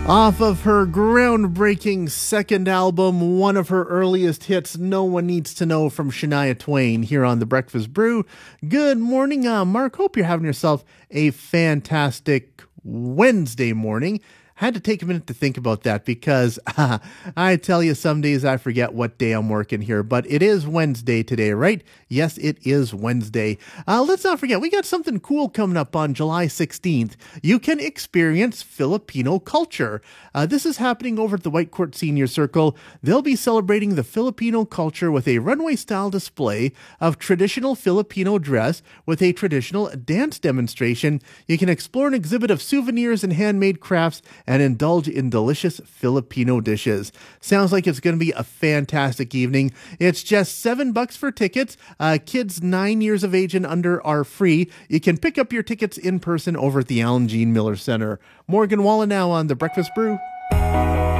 Off of her groundbreaking second album, one of her earliest hits, No One Needs to Know from Shania Twain, here on The Breakfast Brew. Good morning, Mark. Hope you're having yourself a fantastic Wednesday morning. Had to take a minute to think about that because I tell you, some days I forget what day I'm working here, but it is Wednesday today, right? Yes, it is Wednesday. Let's not forget, we got something cool coming up on July 16th. You can experience Filipino culture. This is happening over at the White Court Senior Circle. They'll be celebrating the Filipino culture with a runway-style display of traditional Filipino dress with a traditional dance demonstration. You can explore an exhibit of souvenirs and handmade crafts and indulge in delicious Filipino dishes. Sounds like it's going to be a fantastic evening. It's just $7 for tickets. Kids 9 years of age and under are free. You can pick up your tickets in person over at the Alan Jean Miller Center. Morgan Wallen now on The Breakfast Brew.